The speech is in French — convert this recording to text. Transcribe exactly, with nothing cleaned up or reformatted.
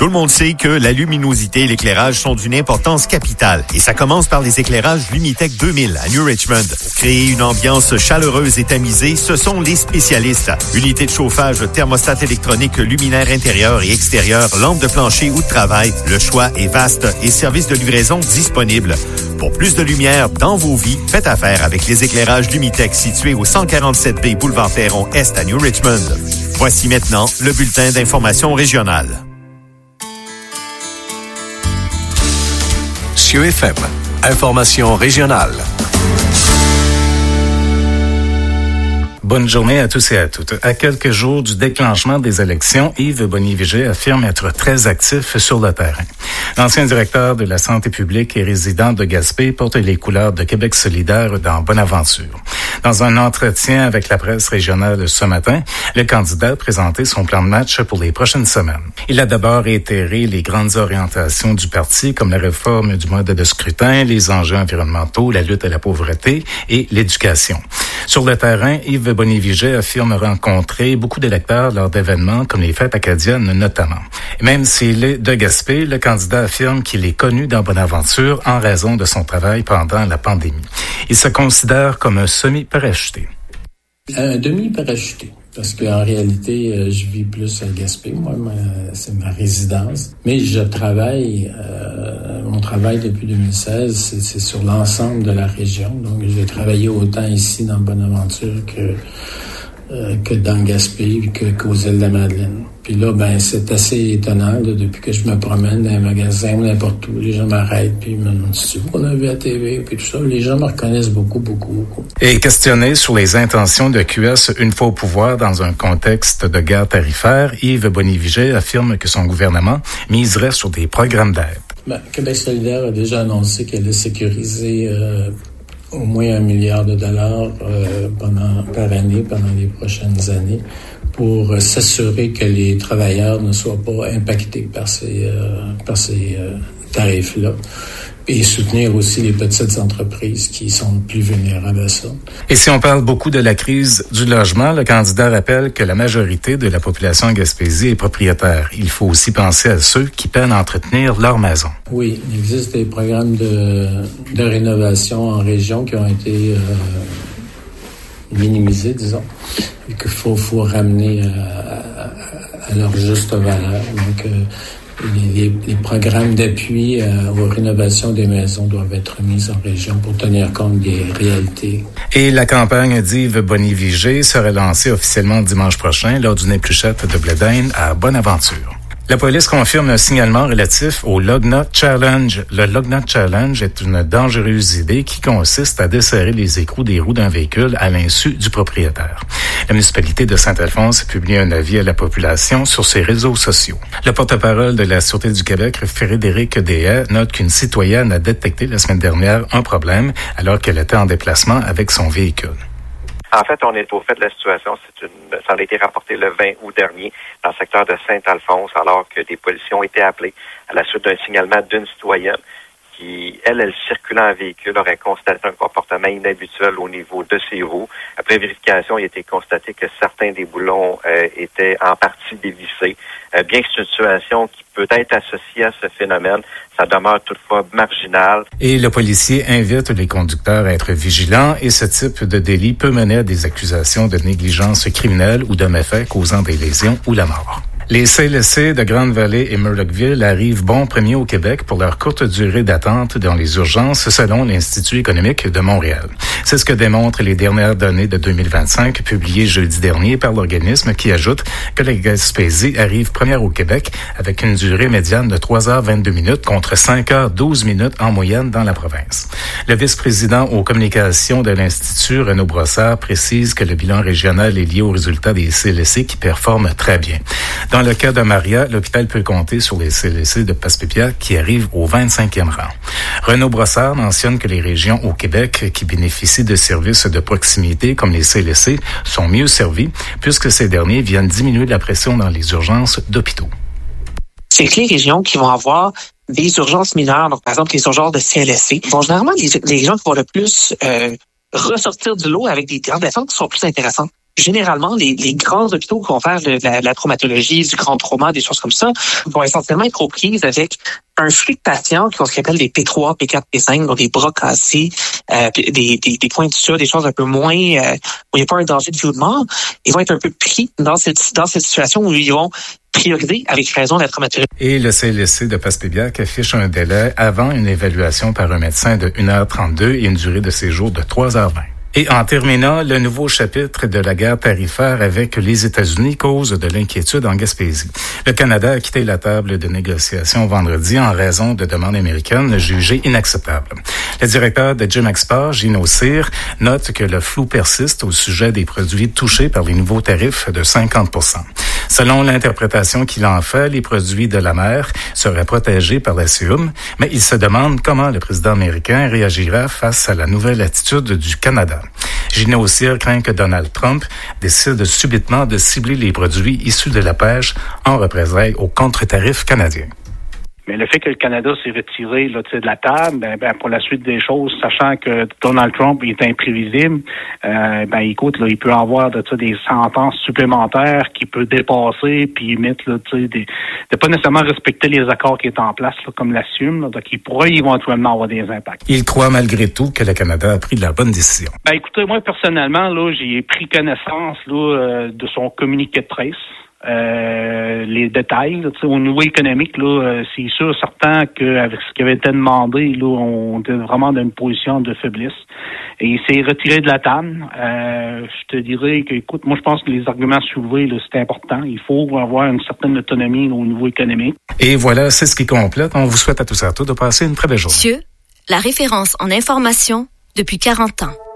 Tout le monde sait que la luminosité et l'éclairage sont d'une importance capitale. Et ça commence par les éclairages Lumitech deux mille à New Richmond. Pour créer une ambiance chaleureuse et tamisée, ce sont les spécialistes. Unités de chauffage, thermostat électronique, luminaire intérieur et extérieur, lampe de plancher ou de travail. Le choix est vaste et service de livraison disponible. Pour plus de lumière dans vos vies, faites affaire avec les éclairages Lumitech situés au cent quarante-sept B Boulevard Perron Est à New Richmond. Voici maintenant le bulletin d'information régionale. Cieux F M, information régionale. Bonne journée à tous et à toutes. À quelques jours du déclenchement des élections, Yves Boniviger affirme être très actif sur le terrain. L'ancien directeur de la santé publique et résident de Gaspé porte les couleurs de Québec solidaire dans Bonaventure. Dans un entretien avec la presse régionale ce matin, le candidat a présenté son plan de match pour les prochaines semaines. Il a d'abord réitéré les grandes orientations du parti comme la réforme du mode de scrutin, les enjeux environnementaux, la lutte à la pauvreté et l'éducation. Sur le terrain, Yves Boniviger affirme rencontrer beaucoup d'électeurs lors d'événements comme les fêtes acadiennes notamment. Et même s'il est de Gaspé, le candidat affirme qu'il est connu dans Bonaventure en raison de son travail pendant la pandémie. Il se considère comme un semi-parachuté. Un demi-parachuté. Parce qu'en réalité, euh, je vis plus à Gaspé. Moi, ma, c'est ma résidence. Mais je travaille, euh, mon travail depuis deux mille seize, c'est, c'est sur l'ensemble de la région. Donc, je vais travailler autant ici dans Bonaventure que, euh, que dans Gaspé, que, qu'aux îles de la Madeleine. Puis là, ben, c'est assez étonnant, là, depuis que je me promène dans les magasins ou n'importe où, les gens m'arrêtent, puis ils me demandent si on a vu à T V, puis tout ça. Les gens me reconnaissent beaucoup, beaucoup, beaucoup. Et questionné sur les intentions de Q S une fois au pouvoir dans un contexte de guerre tarifaire, Yves Boniviger affirme que son gouvernement miserait sur des programmes d'aide. Ben, Québec solidaire a déjà annoncé qu'elle allait sécuriser euh, au moins un milliard de dollars euh, pendant, par année pendant les prochaines années, pour euh, s'assurer que les travailleurs ne soient pas impactés par ces, euh, par ces euh, tarifs-là, et soutenir aussi les petites entreprises qui sont plus vulnérables à ça. Et si on parle beaucoup de la crise du logement, le candidat rappelle que la majorité de la population en Gaspésie est propriétaire. Il faut aussi penser à ceux qui peinent à entretenir leur maison. Oui, il existe des programmes de, de rénovation en région qui ont été euh, minimisés, disons, et qu'il faut, faut ramener à, à, à leur juste valeur. Donc, euh, Les, les, les programmes d'appui euh, aux rénovations des maisons doivent être mis en région pour tenir compte des réalités. Et la campagne d'Yves Boniviger sera lancée officiellement dimanche prochain lors d'une épluchette de blé d'Inde à Bonaventure. La police confirme un signalement relatif au Lognot Challenge. Le Lognot Challenge est une dangereuse idée qui consiste à desserrer les écrous des roues d'un véhicule à l'insu du propriétaire. La municipalité de Saint-Alphonse a publié un avis à la population sur ses réseaux sociaux. Le porte-parole de la Sûreté du Québec, Frédéric Deshaies, note qu'une citoyenne a détecté la semaine dernière un problème alors qu'elle était en déplacement avec son véhicule. En fait, on est au fait de la situation. C'est une, ça a été rapporté le vingt août dernier dans le secteur de Saint-Alphonse, alors que des policiers ont été appelés à la suite d'un signalement d'une citoyenne qui, elle, elle circulant en véhicule, aurait constaté un comportement inhabituel au niveau de ses roues. Après vérification, il a été constaté que certains des boulons euh, étaient en partie dévissés. Euh, bien que c'est une situation qui peut être associée à ce phénomène, ça demeure toutefois marginal. Et le policier invite les conducteurs à être vigilants et ce type de délit peut mener à des accusations de négligence criminelle ou de méfaits causant des lésions ou la mort. Les C L C de Grande-Vallée et Murdochville arrivent bon premier au Québec pour leur courte durée d'attente dans les urgences selon l'Institut économique de Montréal. C'est ce que démontrent les dernières données de deux mille vingt-cinq publiées jeudi dernier par l'organisme qui ajoute que la Gaspésie arrive première au Québec avec une durée médiane de trois heures vingt-deux minutes contre cinq heures douze minutes en moyenne dans la province. Le vice-président aux communications de l'Institut, Renaud Brossard, précise que le bilan régional est lié aux résultats des C L C qui performent très bien. Dans le cas de Maria, l'hôpital peut compter sur les C L C de Passepépiat qui arrivent au vingt-cinquième rang. Renaud Brossard mentionne que les régions au Québec qui bénéficient de services de proximité comme les C L C sont mieux servis puisque ces derniers viennent diminuer la pression dans les urgences d'hôpitaux. C'est que les régions qui vont avoir des urgences mineures, donc par exemple les urgences de C L S C, vont généralement les, les régions qui vont le plus euh, ressortir du lot avec des temps d'attente qui sont plus intéressants. généralement, les, les grands hôpitaux qui vont faire de la, la traumatologie, du grand trauma, des choses comme ça, vont essentiellement être aux prises avec un flux de patients qui ont ce qu'on appelle des P trois, P quatre, P cinq, donc des bras cassés, euh, des, des, des points de suture, des choses un peu moins, euh, où il n'y a pas un danger de vie ou de mort. Ils vont être un peu pris dans cette, dans cette situation où ils vont prioriser avec raison la traumatologie. Et le C L S C de Passepébiac affiche un délai avant une évaluation par un médecin de une heure trente-deux et une durée de séjour de trois heures vingt. Et en terminant, le nouveau chapitre de la guerre tarifaire avec les États-Unis cause de l'inquiétude en Gaspésie. Le Canada a quitté la table de négociation vendredi en raison de demandes américaines jugées inacceptables. Le directeur de Gem-Expa, Gino Cyr, note que le flou persiste au sujet des produits touchés par les nouveaux tarifs de cinquante pour cent. Selon l'interprétation qu'il en fait, les produits de la mer seraient protégés par la C I U M, mais il se demande comment le président américain réagira face à la nouvelle attitude du Canada. Gino Cyr craint que Donald Trump décide subitement de cibler les produits issus de la pêche en représailles aux contre-tarifs canadiens. Mais le fait que le Canada s'est retiré là, de la table, ben, ben, pour la suite des choses, sachant que Donald Trump est imprévisible, euh, ben écoute, là, il peut avoir de, des sentences supplémentaires qui peut dépasser puis mettre là, des, de pas nécessairement respecter les accords qui sont en place, là, comme la C I U M, là, donc il pourrait éventuellement avoir des impacts. Il croit malgré tout que le Canada a pris la bonne décision. Ben écoutez, moi personnellement, là, j'ai pris connaissance là, euh, de son communiqué de presse. Euh, les détails là, au niveau économique, là, euh, c'est sûr certain qu'avec ce qui avait été demandé, là, on était vraiment dans une position de faiblesse. Et il s'est retiré de la table. Euh, je te dirais que, écoute, moi je pense que les arguments soulevés, là, c'est important. Il faut avoir une certaine autonomie là, au niveau économique. Et voilà, c'est ce qui complète. On vous souhaite à tous et à toutes de passer une très belle journée. Cieux, la référence en information depuis quarante ans.